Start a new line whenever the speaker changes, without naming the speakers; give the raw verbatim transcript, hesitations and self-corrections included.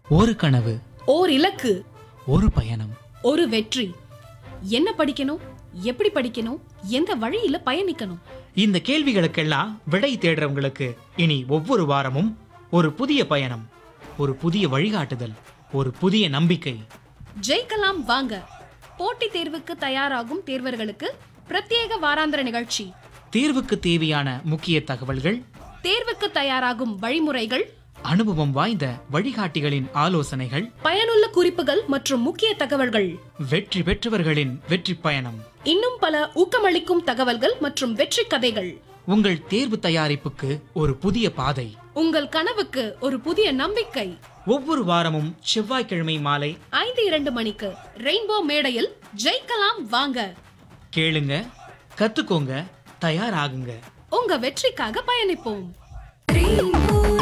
ஒரு கனவு,
ஓர் இலக்கு,
ஒரு பயணம்,
ஒரு வெற்றி. என்ன படிக்கணும், எப்படி படிக்கணும், எந்த வழியில பயணிக்கணும்?
இந்த கேள்விகளுக்கெல்லாம் விடை தேடுறவங்களுக்கு இனி ஒவ்வொரு வாரமும் ஒரு புதிய பயணம், ஒரு புதிய வழிகாட்டுதல், ஒரு புதிய நம்பிக்கை.
ஜெயிக்கலாம் வாங்க. போட்டித் தேர்வுக்கு தயாராகும் தேர்வர்களுக்கு பிரத்யேக வாராந்திர நிகழ்ச்சி.
தேர்வுக்கு தேவையான முக்கிய தகவல்கள்,
தேர்வுக்கு தயாராகும் வழிமுறைகள்,
அனுபவம் வாய்ந்த வழிகாட்டிகளின் ஆலோசனைகள்,
பயனுள்ள குறிப்புகள் மற்றும் முக்கிய தகவல்கள்,
வெற்றி பெற்றவர்களின் வெற்றி பயணம்,
இன்னும் பல ஊக்கமளிக்கும் தகவல்கள் மற்றும் வெற்றி கதைகள்.
உங்கள் தேர்வு தயாரிப்புக்கு ஒரு புதிய பாதை,
உங்கள் கனவுக்கு ஒரு புதிய நம்பிக்கை.
ஒவ்வொரு வாரமும் செவ்வாய்க்கிழமை மாலை
ஐந்து இரண்டு மணிக்கு ரெயின்போ மேடையில் ஜெயிக்கலாம் வாங்க.
கேளுங்க, கத்துக்கோங்க, தயாராகுங்க.
உங்க வெற்றிக்காக பயணிப்போம்.